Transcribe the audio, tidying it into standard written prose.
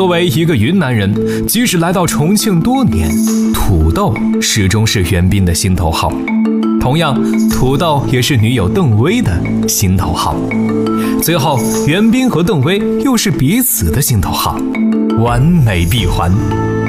作为一个云南人，即使来到重庆多年，土豆始终是袁彬的心头好。同样，土豆也是女友邓薇的心头好。最后，袁彬和邓薇又是彼此的心头好，完美闭环。